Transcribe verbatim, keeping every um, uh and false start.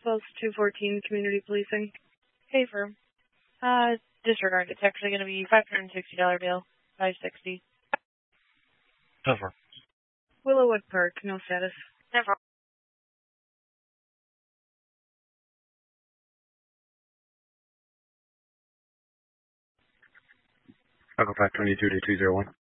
Northwest two fourteen Community Policing. Hey, firm. Uh, disregard. It's actually going to be five hundred sixty dollars bill. five sixty. Never. Willowwood Park, no status. Never. I'll go five twenty-two to two zero one.